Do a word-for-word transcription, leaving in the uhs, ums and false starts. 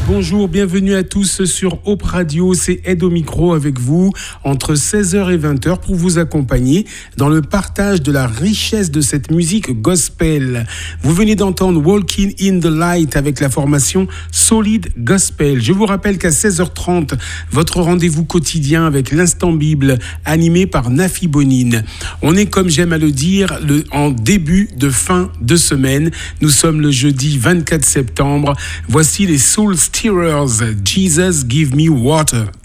bonjour, bienvenue à tous sur Hope Radio, c'est Ed au micro avec vous entre seize heures et vingt heures pour vous accompagner dans le partage de la richesse de cette musique gospel. Vous venez d'entendre Walking in the Light avec la formation Solid Gospel. Je vous rappelle qu'à seize heures trente, votre rendez-vous quotidien avec l'Instant Bible animé par Nafi Bonine. On est, comme j'aime à le dire, le, en début de fin de semaine. Nous sommes le jeudi vingt-quatre septembre. Voici les Soul Stirrers, Jesus Give Me Water.